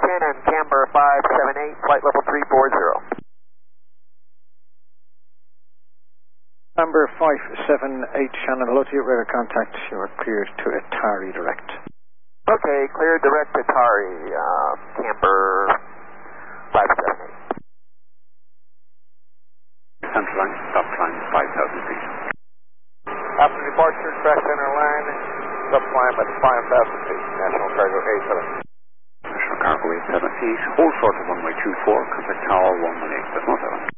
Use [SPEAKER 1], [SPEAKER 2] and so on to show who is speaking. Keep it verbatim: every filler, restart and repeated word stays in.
[SPEAKER 1] ten and Camber five seven eight, flight level three four zero.
[SPEAKER 2] Camber five seven eight, Shannon, hello to you, radar contact, you are cleared to Atari direct.
[SPEAKER 1] Okay, cleared direct Atari, uh, Camber five seven eight.
[SPEAKER 3] Central line, stop climb five thousand feet.
[SPEAKER 4] After departure, crash center line, stop climb at five thousand feet, National Cargo A seven.
[SPEAKER 3] National Cargo A seven eight, hold short of runway two four, contact tower one one eight, that's not seven.